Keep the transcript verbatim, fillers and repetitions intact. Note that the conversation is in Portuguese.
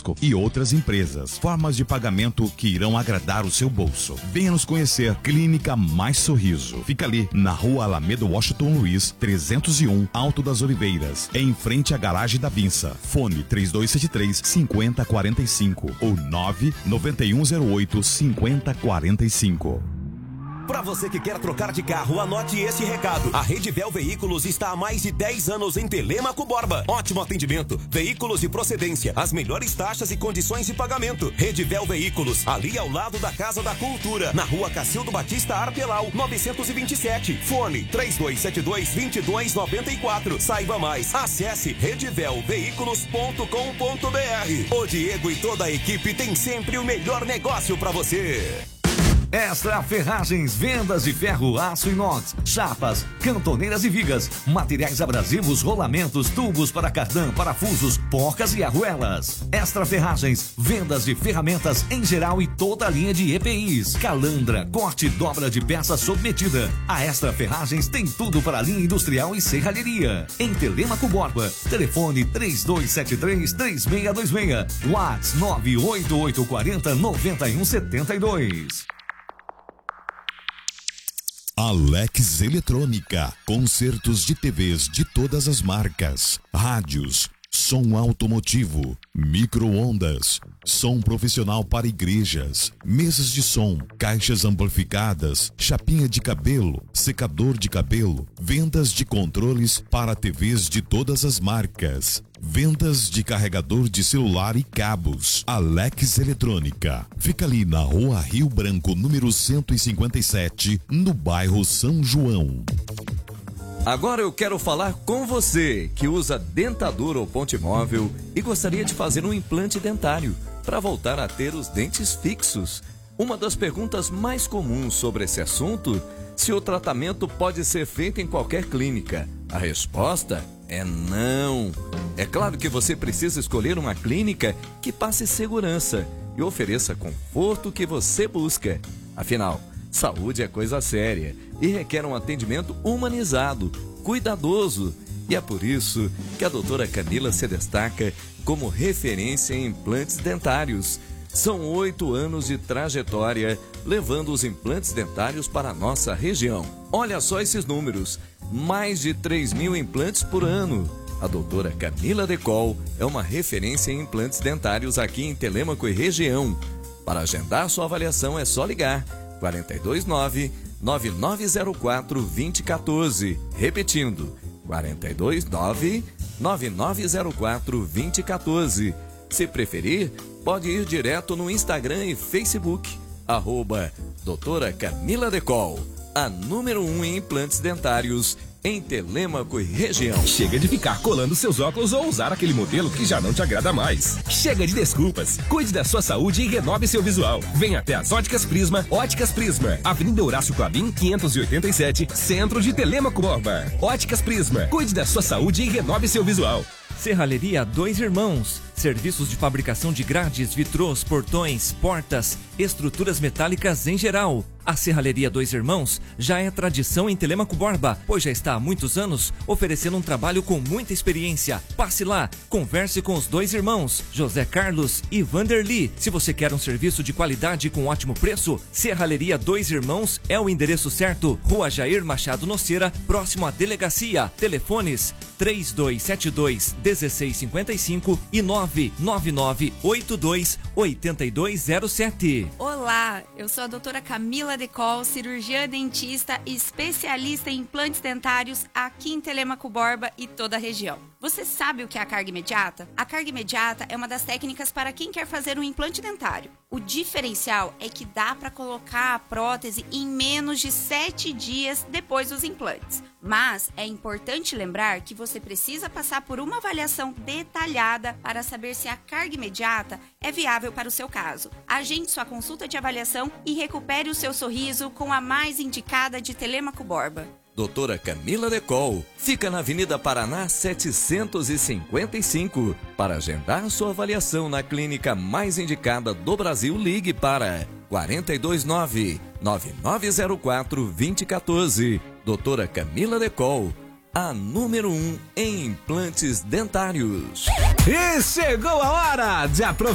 Bradesco e outras empresas. Formas de pagamento que irão agradar o seu bolso. Venha nos conhecer. Clínica Mais Sorriso. Fica ali na Rua Alameda Washington Luiz, trezentos e um, Alto das Oliveiras, em frente à garagem da Vinça. Fone três dois sete três, cinco zero quatro cinco ou nove nove um zero oito, cinco zero quatro cinco. Para você que quer trocar de carro, anote esse recado. A Redivel Veículos está há mais de dez anos em Telêmaco Borba. Ótimo atendimento, veículos de procedência, as melhores taxas e condições de pagamento. Redivel Veículos, ali ao lado da Casa da Cultura, na Rua Cacildo Batista Arpelau, novecentos e vinte e sete. Fone três dois sete dois, dois dois nove quatro. Saiba mais. Acesse redivel veículos ponto com ponto br. O Diego e toda a equipe tem sempre o melhor negócio para você. Extra Ferragens, vendas de ferro, aço inox, chapas, cantoneiras e vigas, materiais abrasivos, rolamentos, tubos para cardan, parafusos, porcas e arruelas. Extra Ferragens, vendas de ferramentas em geral e toda a linha de E P Is, calandra, corte e dobra de peça sob medida. A Extra Ferragens tem tudo para a linha industrial e serralheria. Em Telêmaco Borba, telefone três dois sete três, três seis dois seis, WhatsApp nove oito oito quatro zero, nove um sete dois. Alex Eletrônica, concertos de T Vs de todas as marcas, rádios, som automotivo, micro-ondas, som profissional para igrejas, mesas de som, caixas amplificadas, chapinha de cabelo, secador de cabelo, vendas de controles para T Vs de todas as marcas. Vendas de carregador de celular e cabos. Alex Eletrônica. Fica ali na Rua Rio Branco, número cento e cinquenta e sete, no bairro São João. Agora eu quero falar com você que usa dentadura ou ponte móvel e gostaria de fazer um implante dentário para voltar a ter os dentes fixos. Uma das perguntas mais comuns sobre esse assunto: se o tratamento pode ser feito em qualquer clínica. A resposta é não. É claro que você precisa escolher uma clínica que passe segurança e ofereça conforto que você busca. Afinal, saúde é coisa séria e requer um atendimento humanizado, cuidadoso. E é por isso que a doutora Camila se destaca como referência em implantes dentários. São oito anos de trajetória levando os implantes dentários para a nossa região. Olha só esses números, mais de três mil implantes por ano. A doutora Camila Decol é uma referência em implantes dentários aqui em Telêmaco e região. Para agendar sua avaliação é só ligar quatro dois nove, nove nove zero quatro, dois zero um quatro. Repetindo, quatro dois nove, nove nove zero quatro, dois zero um quatro. Se preferir, pode ir direto no Instagram e Facebook, arroba doutora Camila Decol, a número um em implantes dentários em Telêmaco e região. Chega de ficar colando seus óculos ou usar aquele modelo que já não te agrada mais. Chega de desculpas. Cuide da sua saúde e renove seu visual. Venha até as Óticas Prisma. Óticas Prisma, Avenida Horácio Clabin, quinhentos e oitenta e sete, centro de Telêmaco Borba. Óticas Prisma. Cuide da sua saúde e renove seu visual. Serralheria Dois Irmãos. Serviços de fabricação de grades, vitrôs, portões, portas, estruturas metálicas em geral. A Serralheria Dois Irmãos já é tradição em Telêmaco Borba, pois já está há muitos anos oferecendo um trabalho com muita experiência. Passe lá, converse com os dois irmãos, José Carlos e Vanderly. Se você quer um serviço de qualidade com ótimo preço, Serralheria Dois Irmãos é o endereço certo. Rua Jair Machado Noceira, próximo à delegacia. Telefones três dois sete dois, um seis cinco cinco e nove nove nove oito dois, oito dois zero sete. Olá, eu sou a doutora Camila Decol, cirurgiã dentista e especialista em implantes dentários aqui em Telêmaco Borba e toda a região. Você sabe o que é a carga imediata? A carga imediata é uma das técnicas para quem quer fazer um implante dentário. O diferencial é que dá para colocar a prótese em menos de sete dias depois dos implantes. Mas é importante lembrar que você precisa passar por uma avaliação detalhada para saber se a carga imediata é viável para o seu caso. Agende sua consulta de avaliação e recupere o seu sorriso com a mais indicada de Telêmaco Borba. Doutora Camila Decol fica na Avenida Paraná setecentos e cinquenta e cinco. Para agendar sua avaliação na clínica mais indicada do Brasil, ligue para quatro dois nove, nove nove zero quatro, dois zero um quatro. Doutora Camila Decol, a número um em implantes dentários. E chegou a hora de aproveitar